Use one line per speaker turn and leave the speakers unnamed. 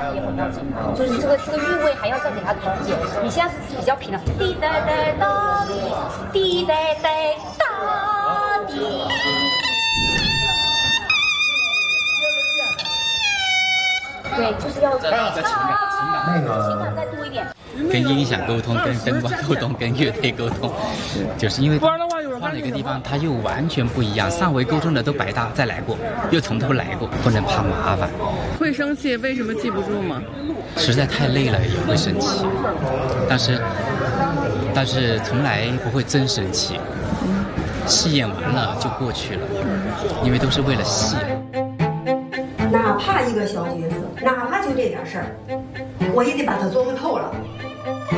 也很要紧，就是这个韵味还要再给它转解。你现在是比较平的，滴答答答滴答答答滴。对，就是要情感再多一点。
跟音响沟通，跟灯光沟通，跟乐队沟通，就是因为换了一个地方，它又完全不一样。上回沟通的都白搭，再来过，又从头来过，不能怕麻烦。
会生气，为什么记不住吗？
实在太累了也会生气，但是从来不会真生气。戏演完了就过去了，因为都是为了戏。
哪怕一个小角色，哪怕就这点事儿，我也得把它琢磨透了。